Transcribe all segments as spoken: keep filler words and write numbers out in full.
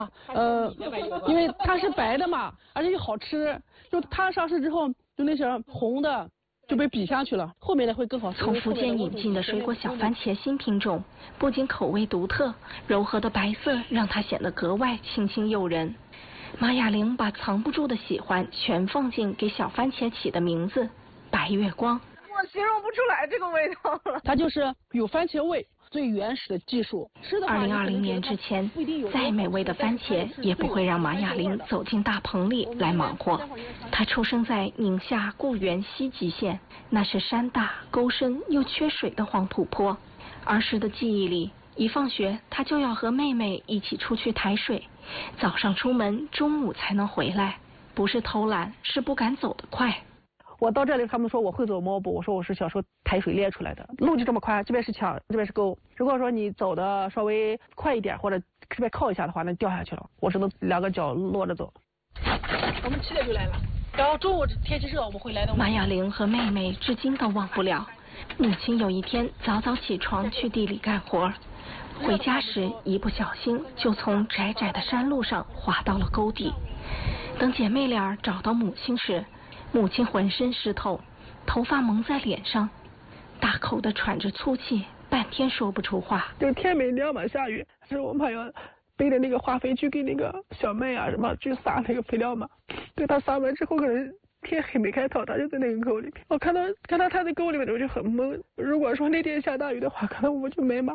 呃，因为它是白的嘛，而且又好吃，就它上市之后，就那些红的就被比下去了，后面的会更好吃。 从福建引进的水果小番茄新品种，不仅口味独特，柔和的白色让它显得格外清新诱人。马雅玲把藏不住的喜欢全放进给小番茄起的名字“白月光”。 我形容不出来这个味道了。 它就是有番茄味。最原始的技术。 二零二零年之前，再美味的番茄也不会让马雅玲走进大棚里来忙活。她出生在宁夏固原西极县，那是山大沟深又缺水的黄土坡。儿时的记忆里，一放学她就要和妹妹一起出去抬水，早上出门，中午才能回来。不是偷懒，是不敢走得快。 我到这里，他们说我会走猫步，我说我是小时候抬水练出来的。路就这么宽，这边是墙，这边是沟。如果说你走的稍微快一点，或者这边靠一下的话，那掉下去了。我只能两个脚落着走。我们七点就来了，然后中午天气热，我们会来的。 马雅玲和妹妹至今都忘不了，母亲有一天早早起床去地里干活，回家时一不小心就从窄窄的山路上滑到了沟底。等姐妹俩找到母亲时，母亲浑身湿透，头发蒙在脸上，大口的喘着粗气，半天说不出话。 就天没亮嘛，下雨，是我们还要背着那个化肥去给那个小麦啊什么去撒那个肥料嘛。对，他撒完之后，可能天黑没开透，他就在那个沟里面。我看到看到他在沟里面，我就很懵。如果说那天下大雨的话，可能我就没马了。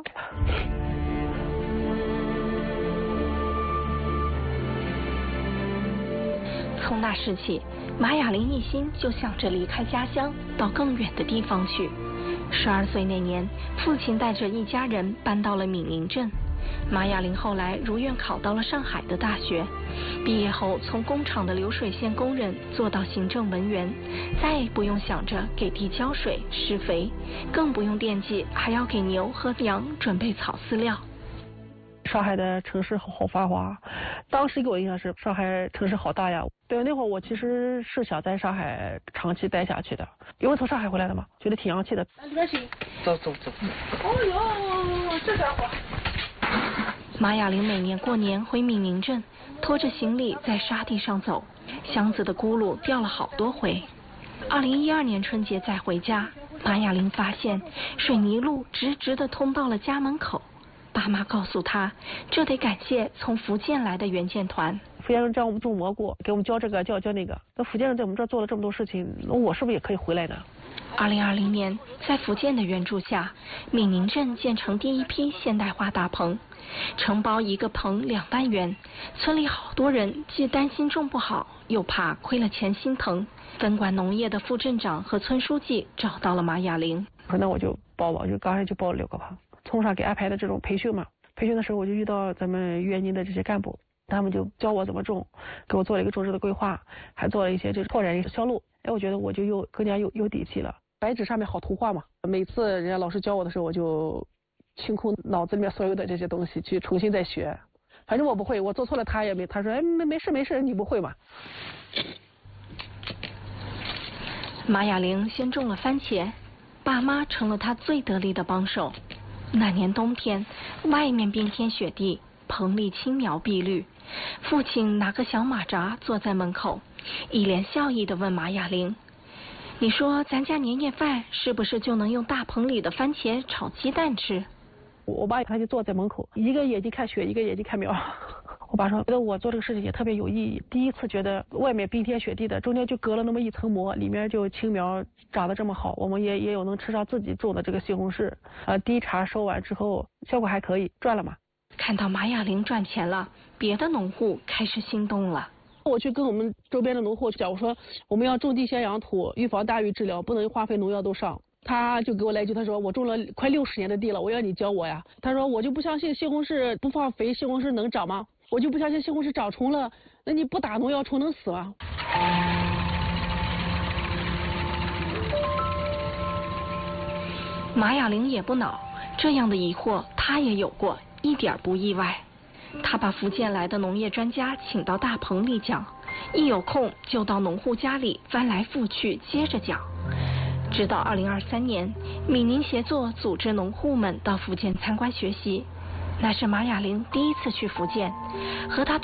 从那时起，马雅玲一心就想着离开家乡，到更远的地方去。十二岁那年，父亲带着一家人搬到了闽宁镇。马雅玲后来如愿考到了上海的大学，毕业后从工厂的流水线工人做到行政文员，再也不用想着给地浇水施肥，更不用惦记还要给牛和羊准备草饲料。 上海的城市好繁华，当时给我印象是上海城市好大呀。对，那会儿我其实是想在上海长期待下去的，因为从上海回来的嘛，觉得挺洋气的。里边请， 走走走。 哦哟，这家伙！ 马雅玲每年过年回闽宁镇，拖着行李在沙地上走，箱子的轱辘掉了好多回。二零一二年春节再回家，马雅玲发现水泥路直直的通到了家门口。爸妈告诉他，这得感谢从福建来的援建团。 福建人教我们种蘑菇，给我们教这个教教那个。那福建人在我们这儿做了这么多事情，那我是不是也可以回来呢？ 二零二零年，在福建的援助下，闽宁镇建成第一批现代化大棚，承包一个棚两万元。村里好多人既担心种不好，又怕亏了钱心疼。分管农业的副镇长和村书记找到了马雅玲。 可能我就报吧，就刚才就报了六个棚。从上给安排的这种培训嘛，培训的时候我就遇到咱们援宁的这些干部，他们就教我怎么种，给我做了一个种植的规划，还做了一些这拓展销路。哎，我觉得我就又更加有有底气了。白纸上面好图画嘛，每次人家老师教我的时候，我就清空脑子里面所有的这些东西，去重新再学。反正我不会，我做错了他也没，他说哎没没事没事，你不会嘛。 马雅玲先种了番茄，爸妈成了她最得力的帮手。那年冬天，外面冰天雪地，棚里青苗碧绿。父亲拿个小马扎坐在门口，一脸笑意地问马雅玲：“你说咱家年夜饭是不是就能用大棚里的番茄炒鸡蛋吃？” 我爸他就坐在门口，一个眼睛看雪，一个眼睛看苗。我爸说，觉得我做这个事情也特别有意义。第一次觉得外面冰天雪地的，中间就隔了那么一层膜，里面就青苗长得这么好，我们也也有能吃上自己种的这个西红柿。呃，第一茬收完之后，效果还可以，赚了嘛。 看到马雅玲赚钱了，别的农户开始心动了。 我去跟我们周边的农户讲，我说我们要种地先养土，预防大雨治疗，不能化肥农药都上。他就给我来一句，他说我种了快六十年的地了，我要你教我呀。他说我就不相信西红柿不放肥，西红柿能长吗？我就不相信西红柿长虫了，那你不打农药虫能死吗？ 马雅玲也不恼，这样的疑惑她也有过，一点不意外。她把福建来的农业专家请到大棚里讲，一有空就到农户家里翻来覆去接着讲。直到二零二三年，闽宁协作组织农户们到福建参观学习，那是马雅玲第一次去福建，和她